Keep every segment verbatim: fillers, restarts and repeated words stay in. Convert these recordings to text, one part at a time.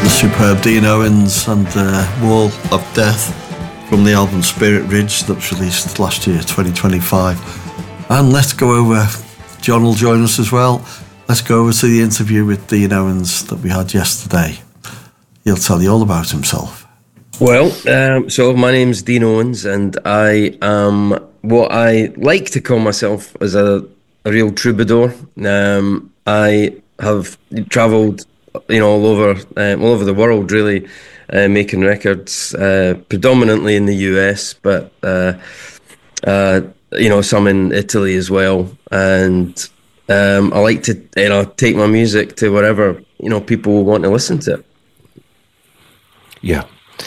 the superb Dean Owens and uh, Wall of Death from the album Spirit Ridge that was released last year, twenty twenty-five. And let's go over, John will join us as well, let's go over to the interview with Dean Owens that we had yesterday. He'll tell you all about himself. Well, um, so my name's Dean Owens, and I am what I like to call myself as a, a real troubadour. Um, I have travelled, you know, all over, um, all over the world, really, uh, making records, uh, predominantly in the U S, but uh, uh, you know, some in Italy as well. And um, I like to, you know, take my music to wherever, you know, people want to listen to it. Yeah.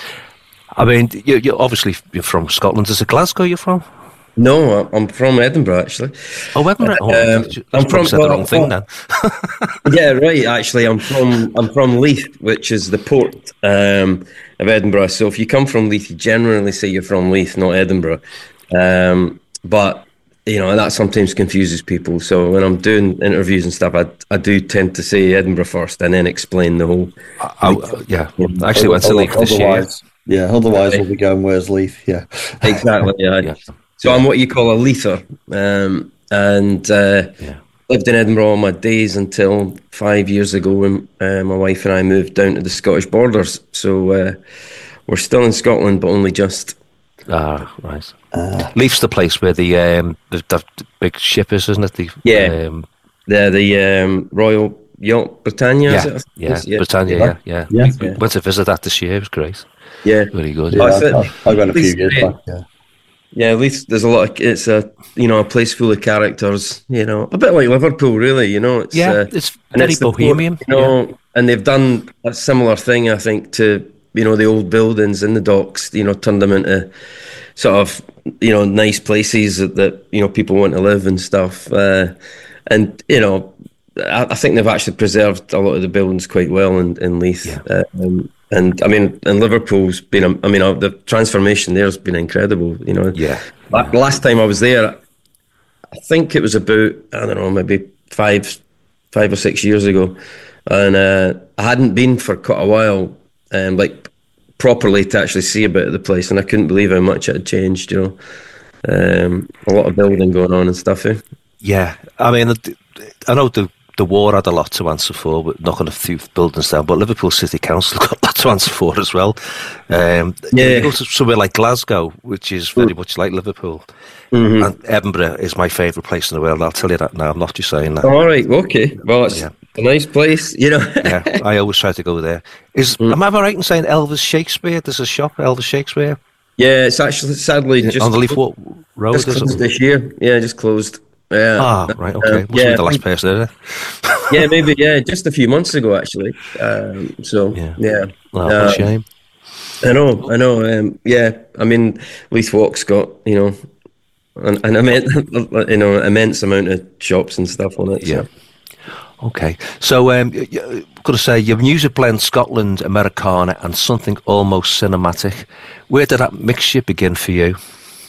I mean, you, you obviously you're from Scotland. Is it Glasgow you're from? No, I'm from Edinburgh, actually. Oh, Edinburgh. Oh, um, I I'm from said the wrong thing then. Yeah, right. Actually, I'm from I'm from Leith, which is the port um, of Edinburgh. So if you come from Leith, you generally say you're from Leith, not Edinburgh. Um, but you know that sometimes confuses people. So when I'm doing interviews and stuff, I I do tend to say Edinburgh first and then explain the whole. I, I, yeah, I actually went to Leith this year. Yeah, otherwise we'll be going, where's Leith? Yeah, exactly. Yeah. yeah. So I'm what you call a Leither, um, and uh, yeah. lived in Edinburgh all my days until five years ago when uh, my wife and I moved down to the Scottish borders. So uh, we're still in Scotland, but only just. Ah, right. Uh, Leith's the place where the um, the, the big ship is, isn't it? The, yeah, um, the the um, Royal Yacht Britannia. Yeah, is it? yeah, yeah, Britannia. Yeah, yeah. yeah. We went to visit that this year. It was great. Yeah, very good. Yeah, yeah. I, I went a few years back. Yeah. Yeah, at least there's a lot of, it's a, you know, a place full of characters, you know, a bit like Liverpool, really, you know. It's, yeah, uh, it's very it's bohemian. Port, you know, yeah. And they've done a similar thing, I think, to, you know, the old buildings in the docks, you know, turned them into sort of, you know, nice places that, that you know, people want to live and stuff. Uh, and, you know, I, I think they've actually preserved a lot of the buildings quite well in, in Leith. Yeah. Uh, um, And I mean, and Liverpool's been, I mean, uh, the transformation there's been incredible, you know. Yeah. yeah. Last time I was there, I think it was about, I don't know, maybe five, five or six years ago. And uh, I hadn't been for quite a while, um, like properly to actually see a bit of the place. And I couldn't believe how much it had changed, you know. Um, a lot of building going on and stuff, eh? Yeah. I mean, I know the The war had a lot to answer for, with knocking a few buildings down, but Liverpool City Council got a lot to answer for as well. Um, yeah. You go to somewhere like Glasgow, which is very mm. much like Liverpool, mm-hmm. and Edinburgh is my favourite place in the world. I'll tell you that now. I'm not just saying that. All right, okay. Well, it's yeah. a nice place, you know. Yeah, I always try to go there. Is mm. am I right in saying Elvis Shakespeare? There's a shop, Elvis Shakespeare. Yeah, it's actually sadly just on the Leith Walk Road. Just closed this year. Yeah, just closed. Yeah. Ah, right, okay. Um, Must yeah, be the last person, isn't it? Yeah, maybe, yeah, just a few months ago, actually. Um, so, yeah. yeah. Well, what a um, shame. I know, I know. Um, yeah, I mean, Leith Walk's got, you know, an, an immense, you know, immense amount of shops and stuff on it. Yeah. So. Okay. So, um, I've got to say, your music blends Scotland, Americana, and something almost cinematic. Where did that mixture begin for you?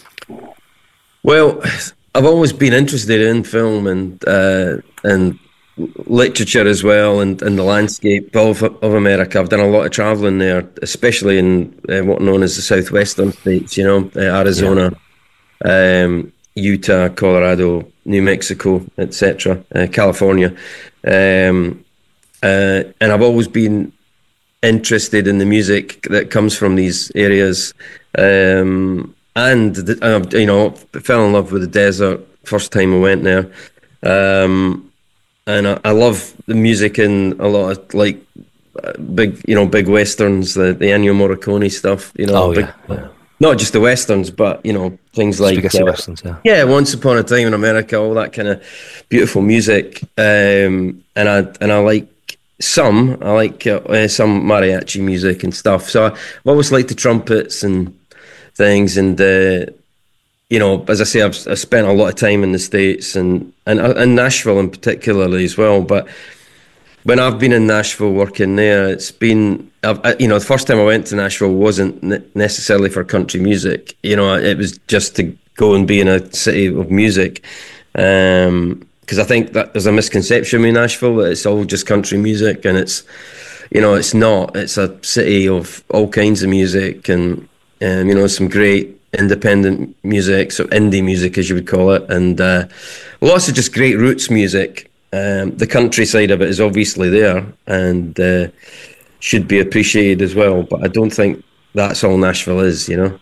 Well, I've always been interested in film and uh, and literature as well, and, and the landscape of of America. I've done a lot of travelling there, especially in uh, what known as the southwestern states. You know, uh, Arizona, yeah. um, Utah, Colorado, New Mexico, et cetera, uh, California, um, uh, and I've always been interested in the music that comes from these areas. Um, And, the, uh, you know, fell in love with the desert first time I went there. Um, and I, I love the music in a lot of, like, big, you know, big westerns, the, the Ennio Morricone stuff, you know. Oh, big, yeah, yeah. Not just the westerns, but, you know, things like... Spaghetti uh, westerns, yeah. Yeah, Once Upon a Time in America, all that kind of beautiful music. Um, and I and I like some, I like uh, some mariachi music and stuff. So I've always liked the trumpets and things, and uh, you know, as I say, I've, I've spent a lot of time in the States and and and Nashville in particularly as well. But when I've been in Nashville working there, it's been, I've, I, you know, the first time I went to Nashville wasn't necessarily for country music. You know, it was just to go and be in a city of music. Um, because I think that there's a misconception with Nashville that it's all just country music, and it's you know, it's not. It's a city of all kinds of music, and um, you know, some great independent music, so indie music as you would call it, and uh, lots of just great roots music. Um, the countryside of it is obviously there and uh, should be appreciated as well, but I don't think that's all Nashville is, you know.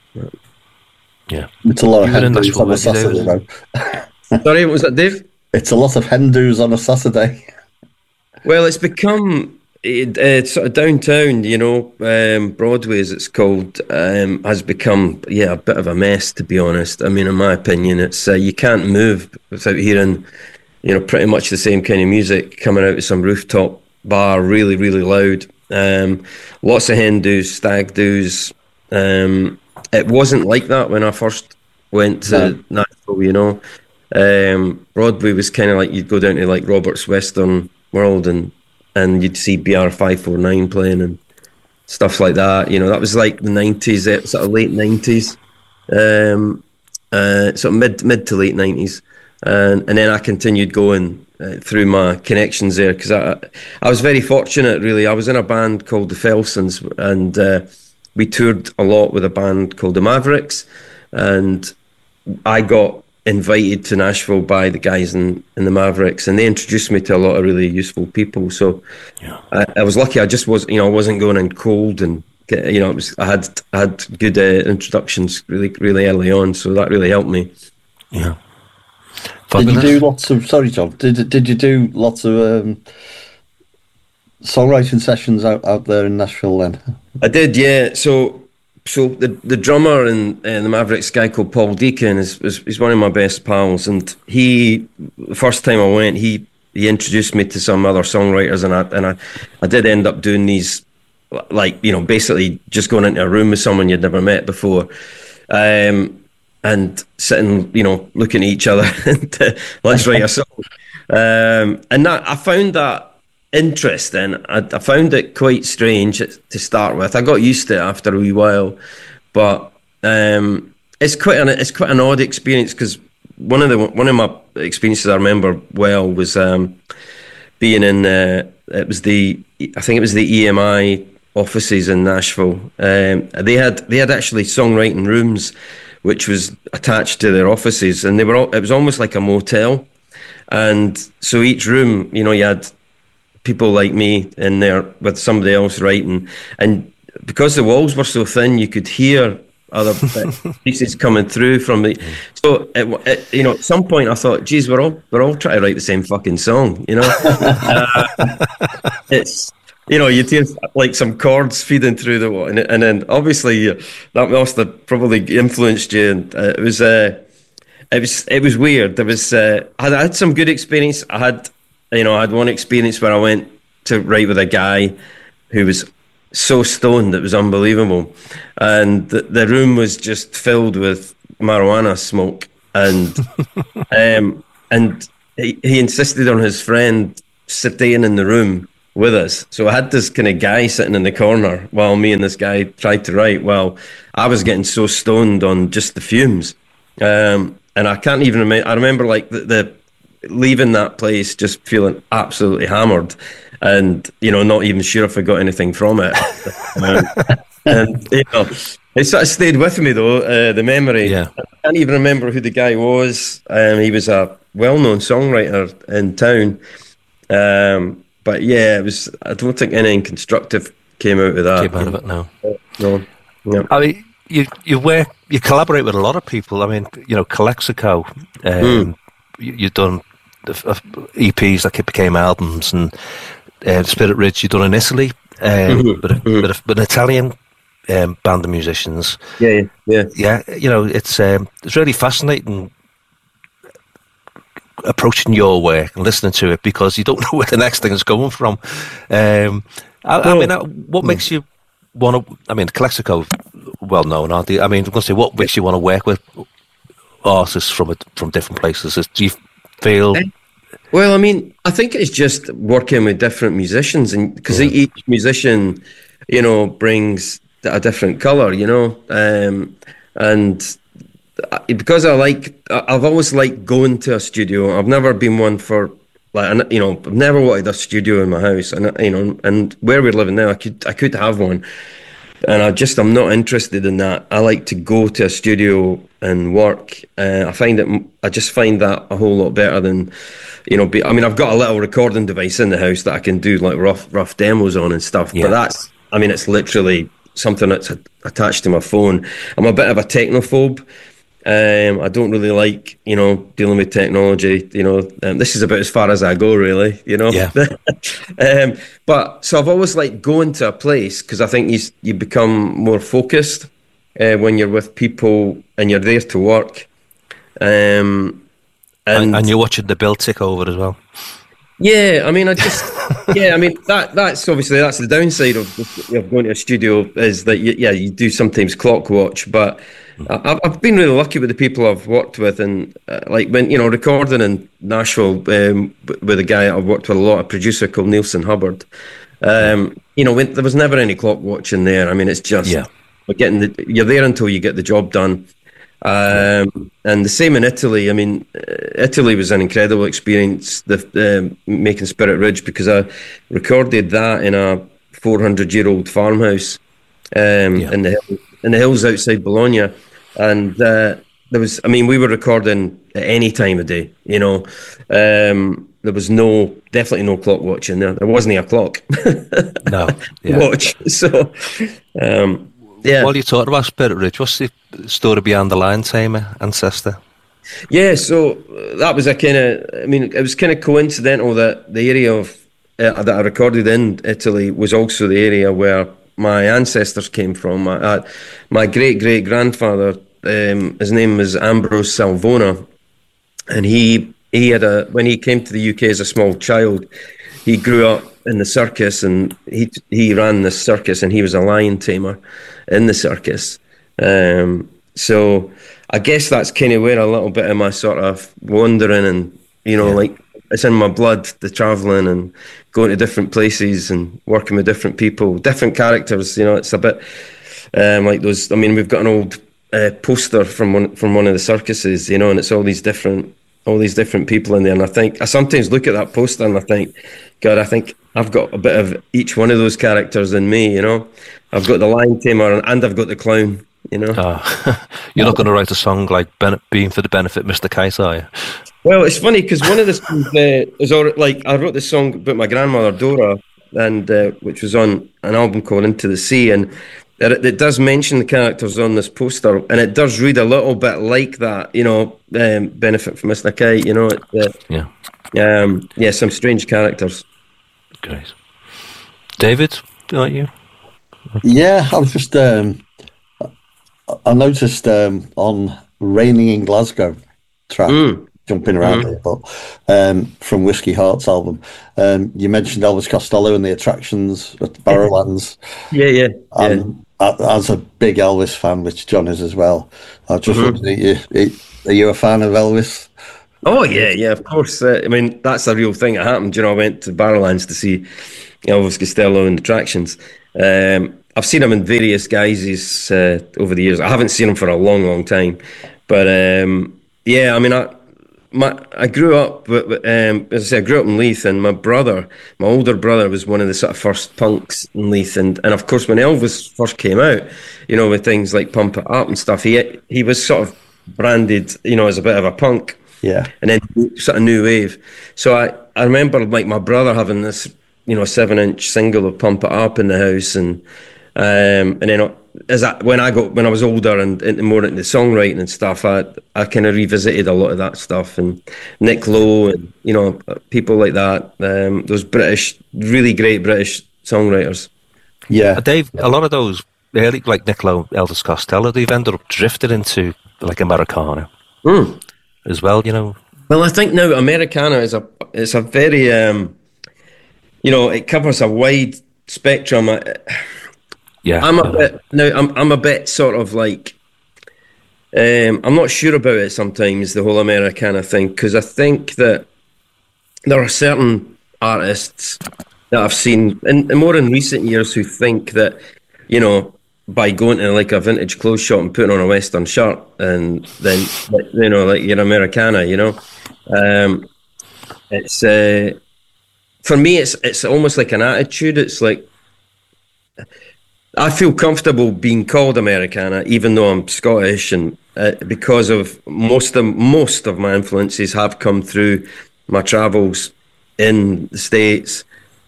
Yeah, it's a lot of Hindus on a Saturday, though. Sorry, what was that, Dave? It's a lot of Hindus on a Saturday. Well, it's become it, uh, sort of downtown, you know, um, Broadway as it's called, um, has become, yeah, a bit of a mess, to be honest. I mean, in my opinion, it's uh, you can't move without hearing, you know, pretty much the same kind of music coming out of some rooftop bar, really, really loud. Um, lots of hen do's, stag do's. Um, it wasn't like that when I first went to no. Nashville, you know. Um, Broadway was kind of like you'd go down to like Robert's Western World and and you'd see B R five forty-nine playing and stuff like that. You know, that was like the nineties, sort of late nineties, um, uh, sort of mid mid to late nineties, and and then I continued going uh, through my connections there because I I was very fortunate, really. I was in a band called the Felsons, and uh, we toured a lot with a band called the Mavericks, and I got invited to Nashville by the guys in, in the Mavericks, and they introduced me to a lot of really useful people. So yeah. I, I was lucky. I just was, you know, I wasn't going in cold, and get, you know, it was I had I had good uh, introductions really really early on, so that really helped me. Yeah. Did you do lots of? Sorry, John. Did did you do lots of um, songwriting sessions out, out there in Nashville then? I did, yeah. So. So the the drummer in uh, the Mavericks, guy called Paul Deacon, is, is is one of my best pals, and he the first time I went, he he introduced me to some other songwriters, and I and I, I did end up doing these, like, you know, basically just going into a room with someone you'd never met before, um, and sitting, you know, looking at each other and uh, let's write a song, um, and that I found that interesting. I, I found it quite strange to start with. I got used to it after a wee while, but um, it's quite an it's quite an odd experience because one of the one of my experiences I remember well was um, being in uh, it was the I think it was the E M I offices in Nashville. Um, they had they had actually songwriting rooms, which was attached to their offices, and they were all, it was almost like a motel, and so each room, you know, you had people like me in there with somebody else writing, and because the walls were so thin, you could hear other pieces coming through from the. So it, it, you know, at some point I thought, geez, we're all we're all trying to write the same fucking song, you know. uh, it's you know, you'd hear like some chords feeding through the wall, and, and then obviously that must have probably influenced you. And uh, it was uh, it was it was weird. There was uh, I had, I had some good experience. I had. You know, I had one experience where I went to write with a guy who was so stoned it was unbelievable, and the, the room was just filled with marijuana smoke, and um, and he, he insisted on his friend sitting in the room with us. So I had this kind of guy sitting in the corner while me and this guy tried to write. Well, I was getting so stoned on just the fumes, um, and I can't even remember. I remember like the. the leaving that place just feeling absolutely hammered, and you know, not even sure if I got anything from it. um, and you know, it sort of stayed with me though, uh, the memory. Yeah. I can't even remember who the guy was. Um, he was a well-known songwriter in town, um, but yeah, it was. I don't think anything constructive came out of that. Came out of it, no. No. Yeah. I mean, you you work, you collaborate with a lot of people. I mean, you know, Calexico. Um, mm. you, you've done E Ps that became albums, and uh, Spirit Ridge you've done in Italy, um, mm-hmm. but, a, mm-hmm. but, a, but an Italian um, band of musicians. Yeah, yeah, yeah. You know, it's um, it's really fascinating approaching your work and listening to it because you don't know where the next thing is coming from. Um, I, I mean, what makes you want to? I mean, Calexico, well known, aren't they? I mean, I'm going to say, what makes you want to work with artists from a, from different places? Is, do you feel? Well, I mean, I think it's just working with different musicians, and because yeah. each musician, you know, brings a different color, you know, um, and because I like, I've always liked going to a studio. I've never been one for like, and, you know, I've never wanted a studio in my house, and you know, and where we're living now, I could I could have one, and I just I'm not interested in that. I like to go to a studio and work. Uh, I find it. I just find that a whole lot better than, you know. Be, I mean, I've got a little recording device in the house that I can do like rough rough demos on and stuff. Yeah. But that's, I mean, it's literally something that's attached to my phone. I'm a bit of a technophobe. Um, I don't really like, you know, dealing with technology. You know, um, this is about as far as I go, really. You know, yeah. um, but so I've always liked going to a place because I think you you become more focused uh, when you're with people and you're there to work. Um, and, and, and you're watching the bill tick over as well. Yeah, I mean, I just yeah, I mean that that's obviously that's the downside of, of going to a studio is that you, yeah, you do sometimes clock watch, but. I've I've been really lucky with the people I've worked with, and uh, like when you know recording in Nashville um, with a guy I've worked with a lot, a producer called Nielsen Hubbard. Um, you know, when, there was never any clock watching there. I mean, it's just yeah. we're getting the, you're there until you get the job done. Um, and the same in Italy. I mean, Italy was an incredible experience. The um, making Spirit Ridge, because I recorded that in a four hundred year old farmhouse um, yeah. in the in the hills outside Bologna. And uh, there was, I mean, we were recording at any time of day, you know. Um, there was no, definitely no clock watching there. There wasn't a clock. No. Yeah. Watch. So, um, yeah. While you talked about Spirit Ridge, what's the story behind the Lion Tamer ancestor? Yeah, so that was a kind of, I mean, it was kind of coincidental that the area of uh, that I recorded in Italy was also the area where my ancestors came from. My, uh, my great great grandfather, um, his name was Ambrose Salvona, and he he had a when he came to the U K as a small child, he grew up in the circus, and he he ran this circus, and he was a lion tamer in the circus. Um, so I guess that's kind of where a little bit of my sort of wandering and you know yeah. like it's in my blood, the travelling and going to different places and working with different people, different characters. You know, it's a bit um, like those. I mean, we've got an old uh, poster from one from one of the circuses, you know, and it's all these different, all these different people in there. And I think I sometimes look at that poster and I think, God, I think I've got a bit of each one of those characters in me. You know, I've got the lion tamer and I've got the clown. You know, oh, you're not going to write a song like ben- "Being for the Benefit, Mister Kite," are you? Well, it's funny because one of the songs uh, is all, like I wrote this song about my grandmother Dora, and uh, which was on an album called Into the Sea, and it, it does mention the characters on this poster, and it does read a little bit like that, you know, um, "Benefit from Mister Kite," you know, it, uh, yeah, um, yeah, some strange characters. Great, David, aren't you? Yeah, I was just. Um, I noticed um, on "Raining in Glasgow" track. Mm. Jumping around mm-hmm. here, but um, from Whiskey Heart's album, um, you mentioned Elvis Costello and the attractions at Barrowlands. Yeah, yeah. And yeah. as a big Elvis fan, which John is as well, I just mm-hmm. wondered, are you, are you a fan of Elvis? Oh yeah, yeah, of course. Uh, I mean, that's a real thing that happened. You know, I went to Barrowlands to see Elvis Costello and attractions. Um, I've seen him in various guises uh, over the years. I haven't seen him for a long, long time, but um, yeah, I mean, I. My, I grew up, with, um, as I say, I grew up in Leith, and my brother, my older brother, was one of the sort of first punks in Leith, and, and of course when Elvis first came out, you know, with things like Pump It Up and stuff, he he was sort of branded, you know, as a bit of a punk, yeah, and then sort of new wave. So I, I remember like my brother having this, you know, seven inch single of Pump It Up in the house, and um, and then. As I, when I got when I was older and, and more into songwriting and stuff, I I kind of revisited a lot of that stuff, and Nick Lowe and you know people like that. Um, those British, really great British songwriters. Yeah, Dave. A lot of those early, like Nick Lowe, Elvis Costello, they've ended up drifted into like Americana mm. as well. You know. Well, I think now Americana is a it's a very um, you know it covers a wide spectrum. I, Yeah, I'm a bit now. I'm I'm a bit sort of like um, I'm not sure about it sometimes, the whole Americana thing, because I think that there are certain artists that I've seen, and more in recent years, who think that you know by going to like a vintage clothes shop and putting on a Western shirt, and then you know like you're Americana, you know. Um, it's uh, for me, it's it's almost like an attitude. It's like I feel comfortable being called Americana, even though I'm Scottish, and uh, because of most of most of my influences have come through my travels in the States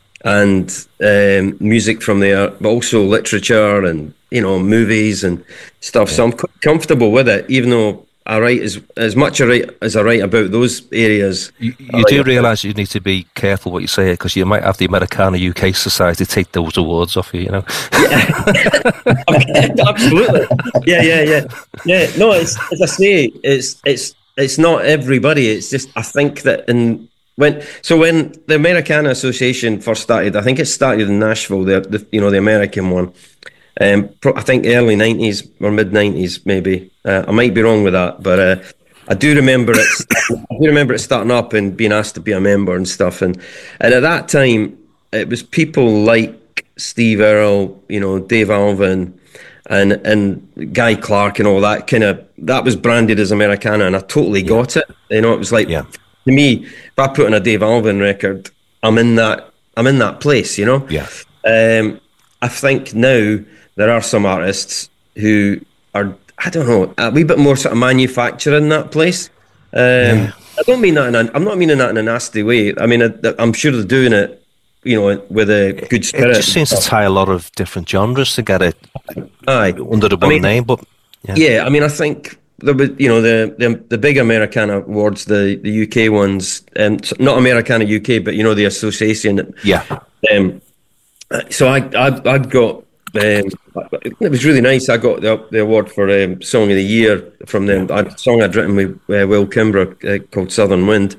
and um, music from there, but also literature and you know movies and stuff. Yeah. So I'm quite comfortable with it, even though I write as as much I write, as I write about those areas. You, you do realise you need to be careful what you say, because you might have the Americana U K Society take those awards off you. You know. Yeah. Okay, absolutely. Yeah, yeah, yeah, yeah. No, it's as I say, it's it's it's not everybody. It's just I think that in when so when the Americana Association first started, I think it started in Nashville. The, the you know the American one. Um, I think early nineties or mid nineties, maybe. Uh, I might be wrong with that, but uh, I do remember it. I do remember it starting up and being asked to be a member and stuff. And and at that time, it was people like Steve Earle, you know, Dave Alvin, and and Guy Clark and all that kind of. That was branded as Americana, and I totally yeah. got it. You know, it was like yeah. to me, if I put on a Dave Alvin record, I'm in that. I'm in that place. You know. Yeah. Um, I think now there are some artists who are, I don't know, a wee bit more sort of manufacturing that place. Um, yeah. I don't mean that in a, I'm not meaning that in a nasty way. I mean, I, I'm sure they're doing it, you know, with a good spirit. It just seems to tie a lot of different genres together Aye. under the one I mean, name. But yeah. yeah, I mean, I think there was, you know, the, the the big Americana awards, the, the U K ones, um, not Americana U K, but, you know, the association. Yeah. Um, so I, I, I got... Um, it was really nice. I got the, the award for um, Song of the Year from them. Yeah. A song I'd written with uh, Will Kimbrough uh, called Southern Wind,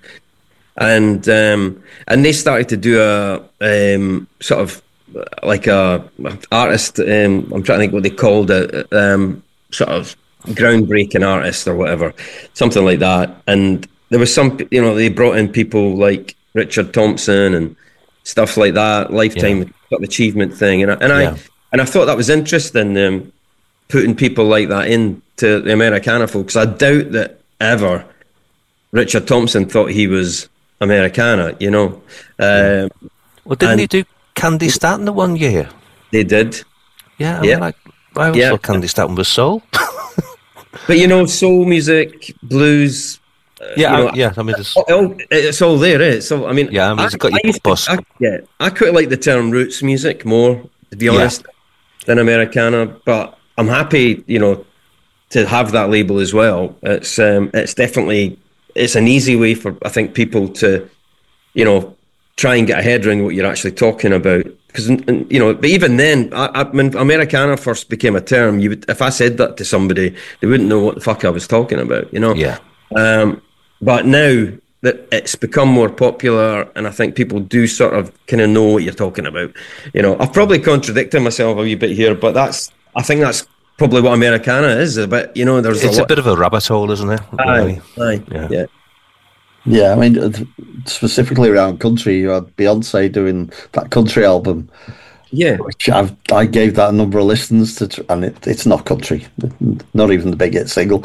and um, and they started to do a um, sort of like a artist. Um, I'm trying to think what they called it. Um, sort of groundbreaking artist or whatever, something like that. And there was some, you know, they brought in people like Richard Thompson and stuff like that. Lifetime yeah. sort of achievement thing, and I, and yeah. I. And I thought that was interesting, um, putting people like that into the Americana folks. I doubt that ever Richard Thompson thought he was Americana, you know. Um, well, didn't he do Candy Staton the one year? They did. Yeah, I yeah. mean, like, I always yeah. thought Candy Staton was soul. But, you know, soul music, blues... Uh, yeah, you know, I, yeah. I mean, it's, all, it's all there, eh? So I mean, yeah, I mean, it's I, got your bus. I, yeah, I quite like the term roots music more, to be honest. Yeah. Than Americana, but I'm happy, you know, to have that label as well. It's um, it's definitely it's an easy way for I think people to, you know, try and get a head around what you're actually talking about. Because you know, but even then, I, I, when Americana first became a term, you would, if I said that to somebody, they wouldn't know what the fuck I was talking about, you know. Yeah. Um, but now that it's become more popular, and I think people do sort of kind of know what you're talking about. You know, I've probably contradicted myself a wee bit here, but that's I think that's probably what Americana is. A bit, you know, there's it's a, a bit of a rabbit hole, isn't it? Aye, aye, yeah. yeah. Yeah, I mean, specifically around country, you had Beyonce doing that country album. Yeah, which I've, I gave that a number of listens to, and it, it's not country, not even the big hit single.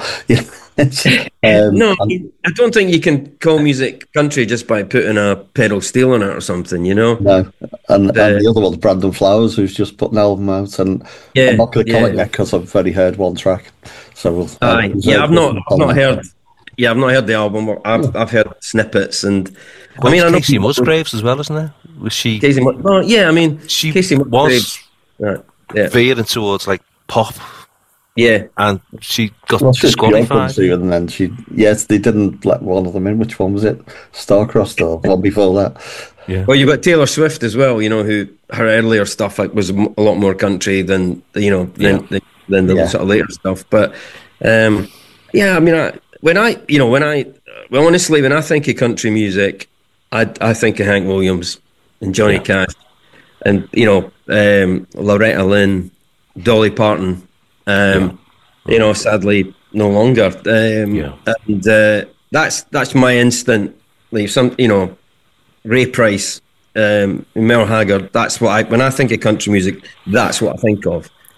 um, no, and, I don't think you can call music country just by putting a pedal steel on it or something, you know. No, and the, and the other one's Brandon Flowers, who's just put an album out, and yeah, I'm not going to call yeah. it yet because I've already heard one track. So we'll. Aye, yeah, I've not, I've not heard. Yeah, I've not heard the album. I've I've heard snippets, and well, I mean, I know Casey Musgraves as well, isn't there? Was she? Casey, well, yeah, I mean, she Casey was right, yeah. veering towards like pop. Yeah, and she got well, disqualified. And then she, yes, they didn't let one of them in. Which one was it? Starcrossed or one before that? Yeah. Well, you've got Taylor Swift as well. You know, who her earlier stuff like was a lot more country than you know than yeah. than the yeah. sort of later stuff. But um, yeah, I mean, I, when I you know when I well honestly when I think of country music, I I think of Hank Williams and Johnny yeah. Cash, and you know um, Loretta Lynn, Dolly Parton. Um, yeah. You know, sadly, no longer. Um, yeah. And uh, that's that's my instant. Like some, you know, Ray Price, um, Merle Haggard. That's what I when I think of country music. That's what I think of.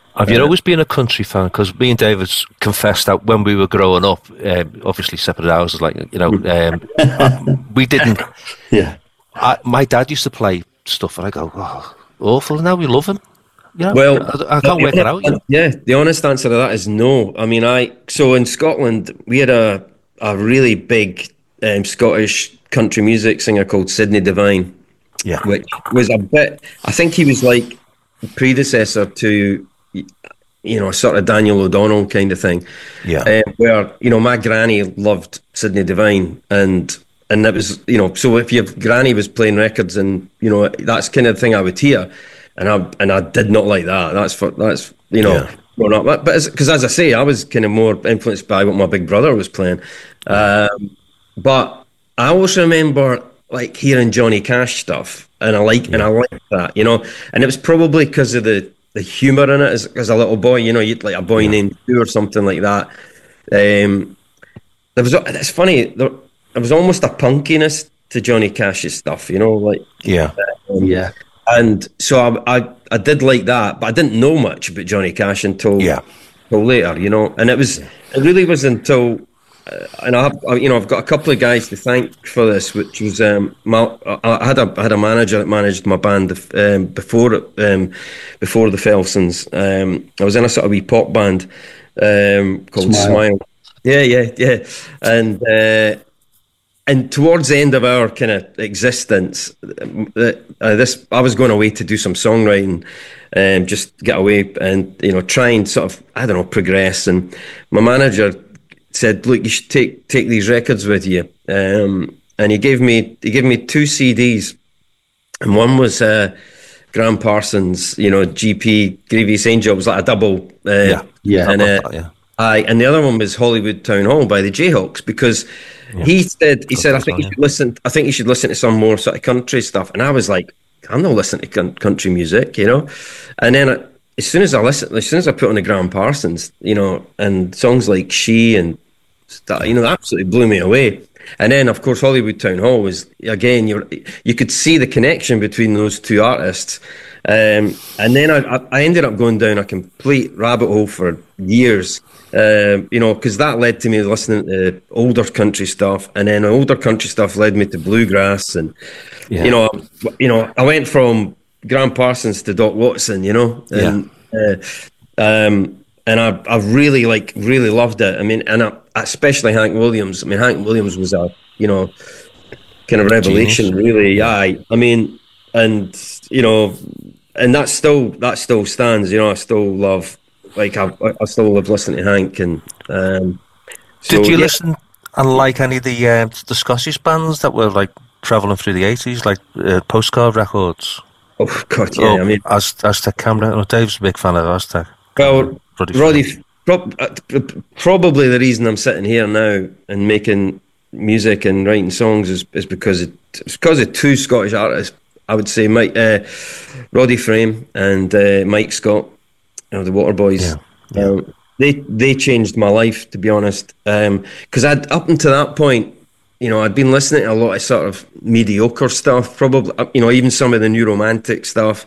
Have you uh, always been a country fan? Because me and David confessed that when we were growing up, um, obviously separate houses, like, you know, um, we didn't. Yeah. I, my dad used to play stuff, and I go, oh, awful. Now we love him. You know, well, I, I can't work it out. You know? Yeah, the honest answer to that is no. I mean, I so in Scotland we had a a really big um, Scottish country music singer called Sidney Devine. Yeah, which was a bit. I think he was like a predecessor to, you know, sort of Daniel O'Donnell kind of thing. Yeah, uh, where, you know, my granny loved Sidney Devine, and and it was, you know, so if your granny was playing records, and, you know, that's kind of thing I would hear. And I and I did not like that. That's for that's you know, yeah. growing up. But because as, as I say, I was kind of more influenced by what my big brother was playing. Um, but I always remember like hearing Johnny Cash stuff, and I like yeah. and I liked that, you know. And it was probably because of the the humour in it as, as a little boy. You know, you'd like a boy yeah. named Sue or something like that. Um, there was it's funny. There, there was almost a punkiness to Johnny Cash's stuff. You know, like yeah, um, yeah. And so I, I I did like that, but I didn't know much about Johnny Cash until, yeah. until later, you know. And it was it really was until, uh, and I have you know I've got a couple of guys to thank for this, which was um my, I had a I had a manager that managed my band um, before um before the Felsons. Um, I was in a sort of wee pop band um called Smile. Smile. Yeah, yeah, yeah, and. Uh, And towards the end of our kind of existence, uh, this I was going away to do some songwriting, um, just get away and, you know, try and sort of, I don't know, progress. And my manager said, "Look, you should take take these records with you." Um, and he gave me he gave me two C Ds, and one was uh, Graham Parsons, you know, G P Grievous Angel. It was like a double. Uh, yeah, yeah, and, uh, that, yeah. I and the other one was Hollywood Town Hall by the Jayhawks, because. Yeah. He said, he said, I think you should listen. I think you should listen to some more sort of country stuff. And I was like, I'm not listening to country music, you know. And then I, as soon as I listen, as soon as I put on the Graham Parsons, you know, and songs like She and that, you know, that absolutely blew me away. And then, of course, Hollywood Town Hall was again. You you could see the connection between those two artists. Um, and then I, I ended up going down a complete rabbit hole for years. Um, you know, because that led to me listening to older country stuff, and then older country stuff led me to bluegrass, and yeah. you know, you know, I went from Graham Parsons to Doc Watson, you know, and yeah. uh, um, and I, I really like, really loved it. I mean, and I, especially Hank Williams. I mean, Hank Williams was a, you know, kind of revelation, Genius. really. Yeah, I, I mean, and you know, and that still that still stands. You know, I still love. Like I, I still love listening to Hank, and um, so, did you yeah. listen and like any of the uh, the Scottish bands that were like travelling through the eighties, like uh, Postcard Records? Oh God, yeah. Oh, I mean, Az- Aztec Camera. Oh, Dave's a big fan of Aztec. Well, Roddy, Roddy pro- probably the reason I'm sitting here now and making music and writing songs is, is because it, it's because of two Scottish artists. I would say Mike, uh, Roddy Frame and uh, Mike Scott. You know, the Waterboys. Yeah, yeah. Um, they they changed my life, to be honest. Because um, I'd up until that point, you know, I'd been listening to a lot of sort of mediocre stuff, probably, you know, even some of the new romantic stuff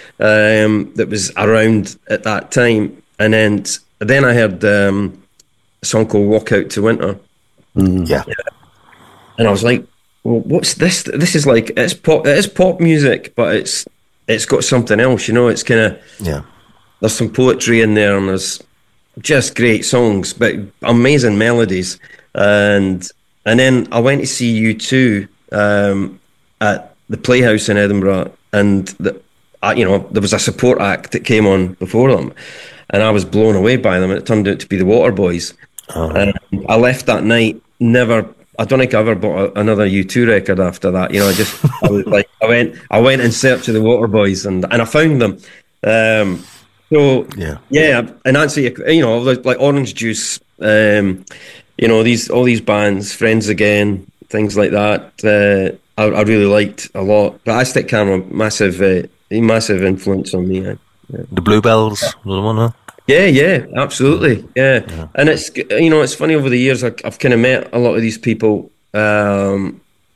um, that was around at that time. And then then I heard um, a song called "Walk Out to Winter." Mm. Yeah. yeah, and I was like, "Well, what's this? This is like it's pop. It is pop music, but it's it's got something else. You know, it's kind of yeah." There's some poetry in there, and there's just great songs, but amazing melodies. And and then I went to see U two um, at the Playhouse in Edinburgh, and the, I, you know, there was a support act that came on before them, and I was blown away by them. And it turned out to be the Waterboys. Oh. And I left that night, never. I don't think I ever bought a, another U two record after that. You know, I just I was like, I went, I went in search of the Waterboys, and and I found them. Um, So yeah, yeah, and answer you, you know, like Orange Juice, um, you know, these all these bands, Friends Again, things like that. Uh, I, I really liked a lot. But Aztec Camera, massive, uh, massive influence on me. Yeah. The Bluebells, another one, huh? Yeah, yeah, absolutely, yeah. yeah. And it's, you know, it's funny, over the years I, I've kind of met a lot of these people, um,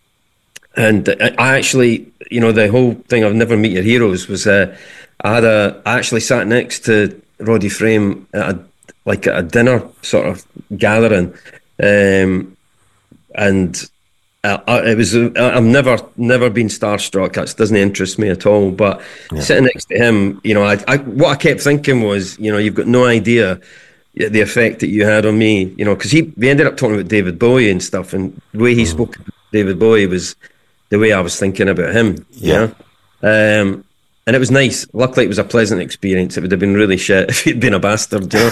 and I actually, you know, the whole thing of Never Meet Your Heroes was. Uh, I had a. I actually sat next to Roddy Frame at a, like at a dinner sort of gathering, um, and I, I, it was I've never never been starstruck. That doesn't interest me at all. But yeah. sitting next to him, you know, I, I what I kept thinking was, you know, you've got no idea the effect that you had on me, you know, because he we ended up talking about David Bowie and stuff, and the way he mm. spoke about David Bowie was the way I was thinking about him. Yeah. You know? Um, and it was nice. Luckily, it was a pleasant experience. It would have been really shit if he'd been a bastard, you know.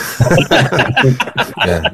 yeah.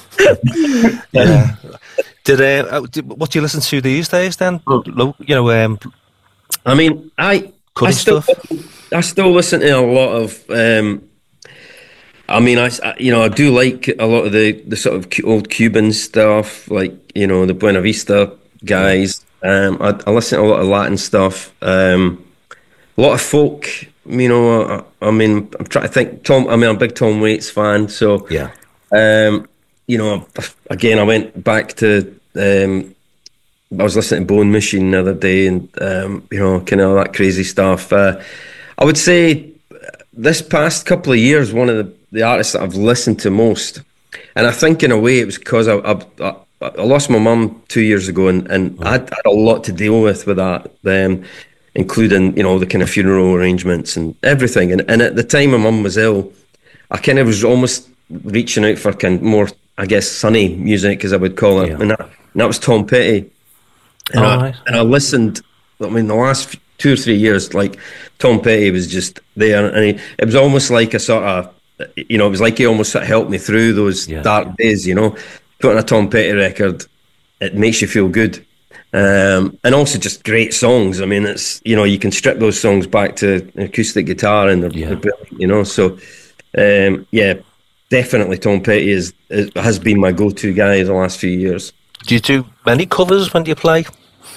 yeah. Did, uh, did what do you listen to these days then? Oh. You know, um, I mean, I I still stuff? I still listen to a lot of. Um, I mean, I, you know, I do like a lot of the, the sort of old Cuban stuff, like, you know, the Buena Vista guys. Um, I, I listen to a lot of Latin stuff, um, a lot of folk. You know, I, I mean, I'm trying to think. Tom, I mean, I'm a big Tom Waits fan, so yeah. Um, you know, again, I went back to. Um, I was listening to Bone Machine the other day, and um, you know, kind of that crazy stuff. Uh, I would say this past couple of years, one of the the artists that I've listened to most, and I think in a way it was because I, I, I lost my mum two years ago, and, and mm. I had a lot to deal with with that, um, including, you know, the kind of funeral arrangements and everything. And, and at the time my mum was ill, I kind of was almost reaching out for kind of more, I guess, sunny music, as I would call it, yeah. and, that, and that was Tom Petty. And, oh, I, nice. and I listened. I mean, the last two or three years, like Tom Petty was just there, and he, it was almost like a sort of. You know, it was like he almost sort of helped me through those yeah. dark days, you know. Putting a Tom Petty record, it makes you feel good. Um, and also just great songs. I mean, it's, you know, you can strip those songs back to acoustic guitar and they're, yeah. they're brilliant, you know. So, um, yeah, definitely Tom Petty is, is has been my go-to guy the last few years. Do you do many covers when you play?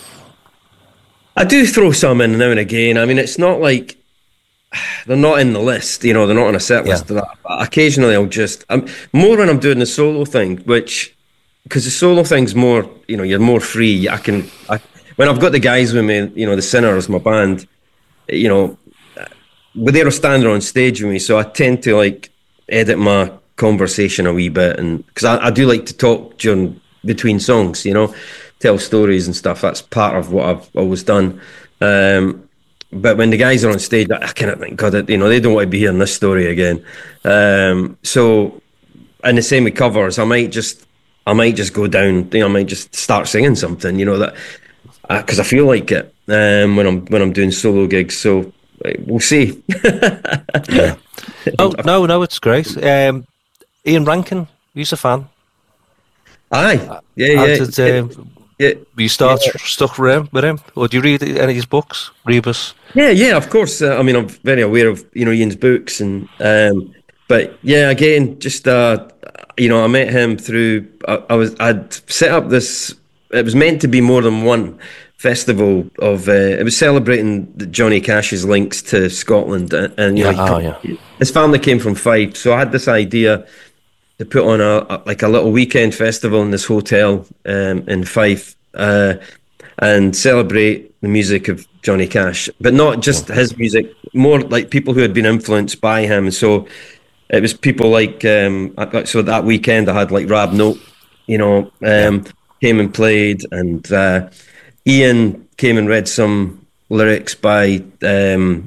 I do throw some in now and again. I mean, it's not like they're not in the list, you know, they're not on a set list yeah. of that. But occasionally I'll just, I'm more when I'm doing the solo thing, which, because the solo thing's more, you know, you're more free. I can, I, when I've got the guys with me, you know, the Sinners, my band, you know, but they're standing on stage with me, so I tend to like edit my conversation a wee bit, and because I, I do like to talk during between songs, you know, tell stories and stuff. That's part of what I've always done. Um, But when the guys are on stage, I kind of think, God, you know, they don't want to be hearing this story again. Um, so, and the same with covers. I might just, I might just go down. You know, I might just start singing something. You know, that because uh, I feel like it um, when I'm when I'm doing solo gigs. So we'll see. yeah. Oh no, no, it's great. Um, Ian Rankin, he's a fan. Aye, yeah, yeah. Did, um, Yeah, you start yeah. stuck with him, with him, or do you read any of his books, Rebus? Yeah, yeah, of course. Uh, I mean, I'm very aware of, you know, Ian's books, and um, but yeah, again, just uh, you know, I met him through. I, I was I'd set up this. It was meant to be more than one festival of. Uh, it was celebrating Johnny Cash's links to Scotland, and, and you yeah, know, oh, yeah. his family came from Fife, so I had this idea to put on a, a like a little weekend festival in this hotel um, in Fife uh, and celebrate the music of Johnny Cash, but not just his music, more like people who had been influenced by him. So it was people like, um, so that weekend I had like Rab Note, you know, um, came and played, and uh, Ian came and read some lyrics by um,